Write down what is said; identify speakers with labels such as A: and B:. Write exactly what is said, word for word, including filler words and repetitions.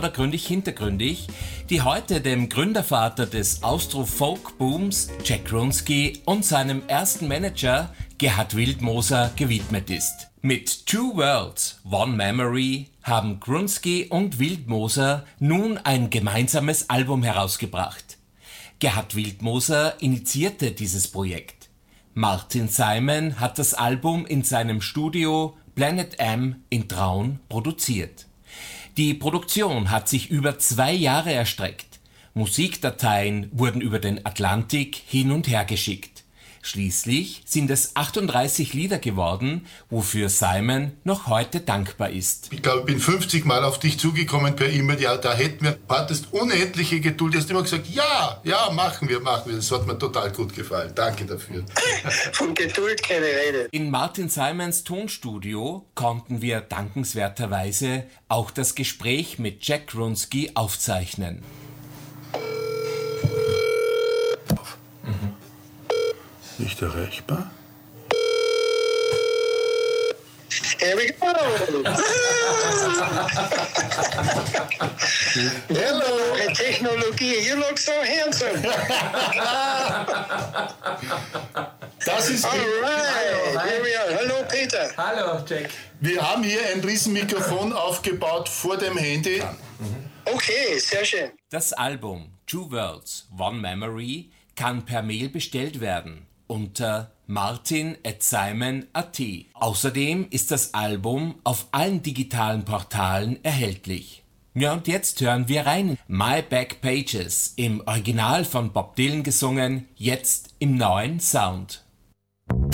A: Gründig hintergründig, die heute dem Gründervater des Austro-Folk-Booms, Jack Grunski, und seinem ersten Manager, Gerhard Wildmoser, gewidmet ist. Mit Two Worlds, One Memory haben Grunski und Wildmoser nun ein gemeinsames Album herausgebracht. Gerhard Wildmoser initiierte dieses Projekt. Martin Simon hat das Album in seinem Studio Planet M in Traun produziert. Die Produktion hat sich über zwei Jahre erstreckt. Musikdateien wurden über den Atlantik hin und her geschickt. Schließlich sind es achtunddreißig Lieder geworden, wofür Simon noch heute dankbar ist.
B: Ich glaube, ich bin fünfzig Mal auf dich zugekommen per E-Mail. Ja, da hätten wir, hattest unendliche Geduld. Du hast immer gesagt, ja, ja, machen wir, machen wir. Das hat mir total gut gefallen. Danke dafür.
C: Von Geduld keine Rede.
A: In Martin Simons Tonstudio konnten wir dankenswerterweise auch das Gespräch mit Jack Grunski aufzeichnen.
B: Nicht erreichbar?
C: Here we go. Hello, Technologie. You look so handsome.
B: Das ist
C: All right. Here we are. Hallo, Peter.
D: Hallo, Jack.
B: Wir haben hier ein Riesenmikrofon aufgebaut vor dem Handy.
C: Okay, sehr schön.
A: Das Album Two Worlds, One Memory kann per Mail bestellt werden unter martin at simon punkt at. Außerdem ist das Album auf allen digitalen Portalen erhältlich. Ja, und jetzt hören wir rein. My Back Pages, im Original von Bob Dylan gesungen, jetzt im neuen Sound.